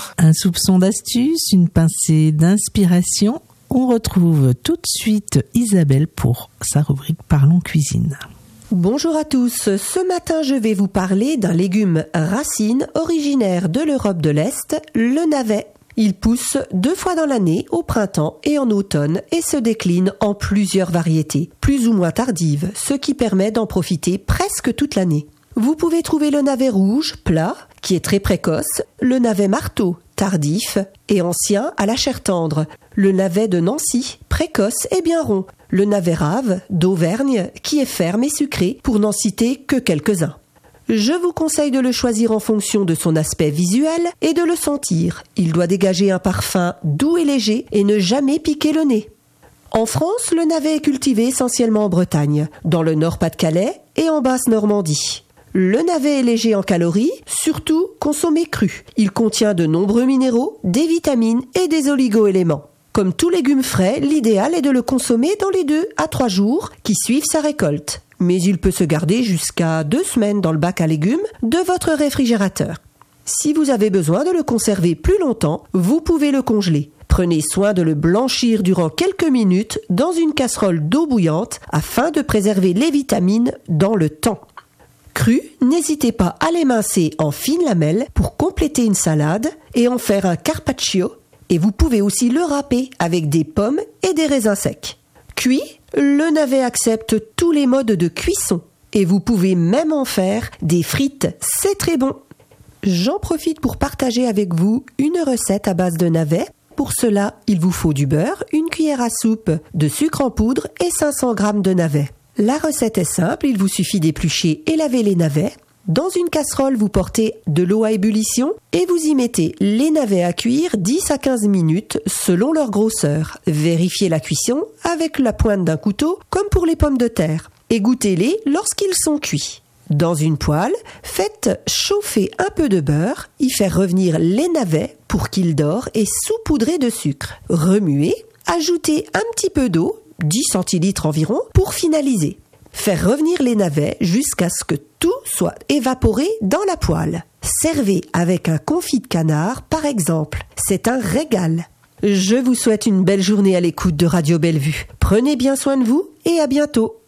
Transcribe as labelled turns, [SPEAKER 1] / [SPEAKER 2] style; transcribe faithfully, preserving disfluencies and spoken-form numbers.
[SPEAKER 1] soir.
[SPEAKER 2] Un soupçon d'astuce, une pincée d'inspiration. On retrouve tout de suite Isabelle pour sa rubrique Parlons Cuisine.
[SPEAKER 3] Bonjour à tous, ce matin je vais vous parler d'un légume racine originaire de l'Europe de l'Est, le navet. Il pousse deux fois dans l'année, au printemps et en automne, et se décline en plusieurs variétés, plus ou moins tardives, ce qui permet d'en profiter presque toute l'année. Vous pouvez trouver le navet rouge, plat, qui est très précoce, le navet marteau, tardif, et ancien à la chair tendre, le navet de Nancy, précoce et bien rond, le navet rave, d'Auvergne, qui est ferme et sucré, pour n'en citer que quelques-uns. Je vous conseille de le choisir en fonction de son aspect visuel et de le sentir. Il doit dégager un parfum doux et léger et ne jamais piquer le nez. En France, le navet est cultivé essentiellement en Bretagne, dans le Nord-Pas-de-Calais et en Basse-Normandie. Le navet est léger en calories, surtout consommé cru. Il contient de nombreux minéraux, des vitamines et des oligo-éléments. Comme tout légume frais, l'idéal est de le consommer dans les deux à trois jours qui suivent sa récolte. Mais il peut se garder jusqu'à deux semaines dans le bac à légumes de votre réfrigérateur. Si vous avez besoin de le conserver plus longtemps, vous pouvez le congeler. Prenez soin de le blanchir durant quelques minutes dans une casserole d'eau bouillante afin de préserver les vitamines dans le temps. Cru, n'hésitez pas à l'émincer en fines lamelles pour compléter une salade et en faire un carpaccio. Et vous pouvez aussi le râper avec des pommes et des raisins secs. Cuit, le navet accepte tous les modes de cuisson et vous pouvez même en faire des frites, c'est très bon. J'en profite pour partager avec vous une recette à base de navets. Pour cela, il vous faut du beurre, une cuillère à soupe de sucre en poudre et cinq cents grammes de navets. La recette est simple, il vous suffit d'éplucher et laver les navets. Dans une casserole, vous portez de l'eau à ébullition et vous y mettez les navets à cuire dix à quinze minutes selon leur grosseur. Vérifiez la cuisson avec la pointe d'un couteau comme pour les pommes de terre. Égouttez-les lorsqu'ils sont cuits. Dans une poêle, faites chauffer un peu de beurre, y faire revenir les navets pour qu'ils dorent et saupoudrez de sucre. Remuez, ajoutez un petit peu d'eau, dix centilitres environ, pour finaliser. Faire revenir les navets jusqu'à ce que tout soit évaporé dans la poêle. Servez avec un confit de canard, par exemple. C'est un régal. Je vous souhaite une belle journée à l'écoute de Radio Bellevue. Prenez bien soin de vous et à bientôt.